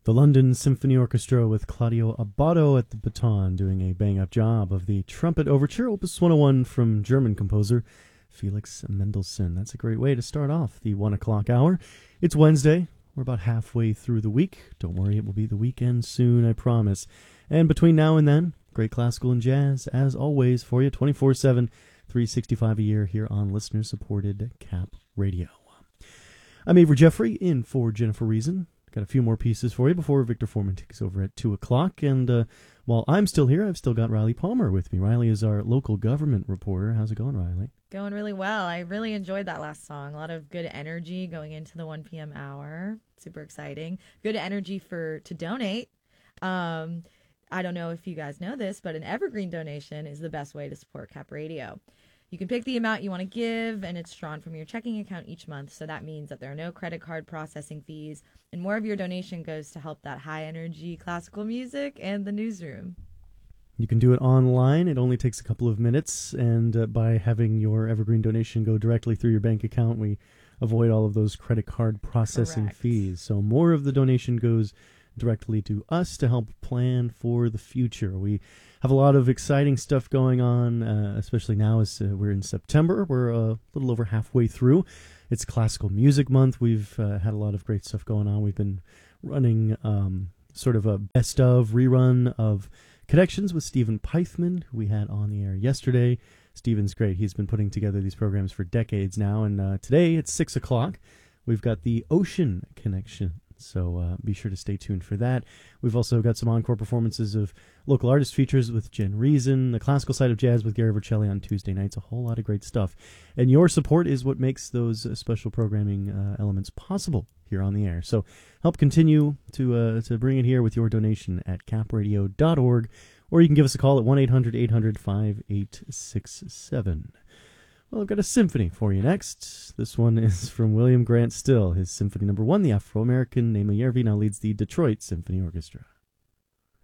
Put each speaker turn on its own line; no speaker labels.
The London Symphony Orchestra with Claudio Abbado at the baton doing a bang-up job of the Trumpet Overture, Opus 101 from German composer Felix Mendelssohn. That's a great way to start off the 1 o'clock hour. It's Wednesday. We're about halfway through the week. Don't worry, it will be the weekend soon, I promise. And between now and then, great classical and jazz, as always, for you 24/7, 365 a year here on listener-supported Cap Radio. I'm Avery Jeffrey, in for Jennifer Reason. Got a few more pieces for you before Victor Foreman takes over at 2 o'clock. And while I'm still here, I've still got Riley Palmer with me. Riley is our local government reporter. How's it going, Riley?
Going really well. I really enjoyed that last song. A lot of good energy going into the 1 p.m. hour. Super exciting. Good energy to donate. I don't know if you guys know this, but an evergreen donation is the best way to support Cap Radio. You can pick the amount you want to give, and it's drawn from your checking account each month. So that means that there are no credit card processing fees, and more of your donation goes to help that high-energy classical music and the newsroom.
You can do it online. It only takes a couple of minutes, and by having your evergreen donation go directly through your bank account, we avoid all of those credit card processing fees. So more of the donation goes directly to us to help plan for the future. We have a lot of exciting stuff going on, especially now as we're in September. We're a little over halfway through. It's Classical Music Month. We've had a lot of great stuff going on. We've been running sort of a best of rerun of Connections with Stephen Pythman, who we had on the air yesterday. Stephen's great. He's been putting together these programs for decades now, and today at 6 o'clock, we've got the Ocean Connection. So be sure to stay tuned for that. We've also got some encore performances of local artist features with Jen Reason, the classical side of jazz with Gary Vercelli on Tuesday nights, a whole lot of great stuff. And your support is what makes those special programming elements possible here on the air. So help continue to bring it here with your donation at capradio.org, or you can give us a call at 1-800-800-5867. Well, I've got a symphony for you next. This one is from William Grant Still. His Symphony No. 1, the Afro-American Nema Järvi, now leads the Detroit Symphony Orchestra.